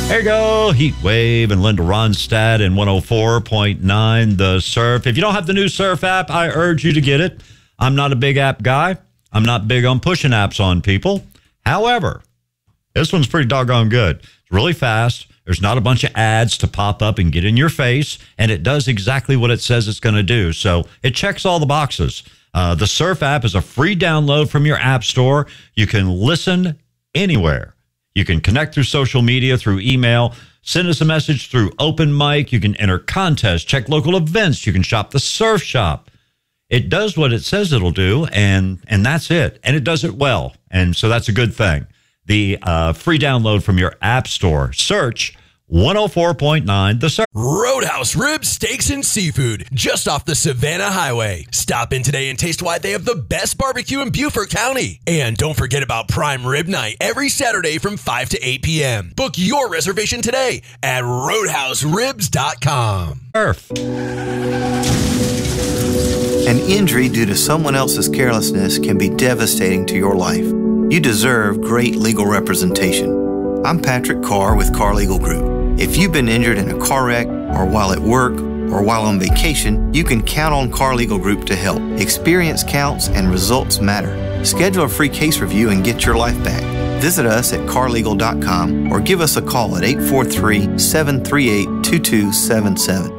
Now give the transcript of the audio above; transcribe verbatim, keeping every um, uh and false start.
There you go. Heat Wave and Linda Ronstadt in one oh four point nine The Surf. If you don't have the new Surf app, I urge you to get it. I'm not a big app guy. I'm not big on pushing apps on people. However, this one's pretty doggone good. It's really fast. There's not a bunch of ads to pop up and get in your face, and it does exactly what it says it's going to do. So it checks all the boxes. Uh, the Surf app is a free download from your app store. You can listen anywhere. You can connect through social media, through email, send us a message through Open Mic. You can enter contests, check local events. You can shop the Surf Shop. It does what it says it'll do, and and that's it. And it does it well, and so that's a good thing. The uh, free download from your app store. Search one oh four point nine The Surf. Roadhouse Ribs, Steaks, and Seafood, just off the Savannah Highway. Stop in today and taste why they have the best barbecue in Beaufort County. And don't forget about Prime Rib Night every Saturday from five to eight p.m. Book your reservation today at roadhouse ribs dot com. Surf. An injury due to someone else's carelessness can be devastating to your life. You deserve great legal representation. I'm Patrick Carr with Carr Legal Group. If you've been injured in a car wreck, or while at work, or while on vacation, you can count on Carr Legal Group to help. Experience counts and results matter. Schedule a free case review and get your life back. Visit us at car legal dot com or give us a call at eight four three, seven three eight, two two seven seven.